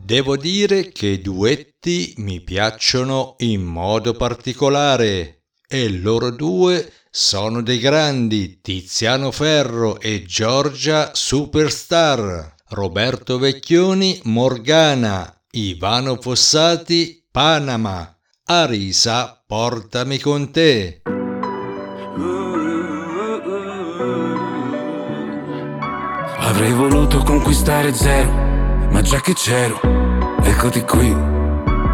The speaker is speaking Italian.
Devo dire che i duetti mi piacciono in modo particolare e loro due sono dei grandi, Tiziano Ferro e Giorgia Superstar, Roberto Vecchioni Morgana, Ivano Fossati Panama, Arisa Portami con te. Avrei voluto conquistare zero, ma già che c'ero, eccoti qui.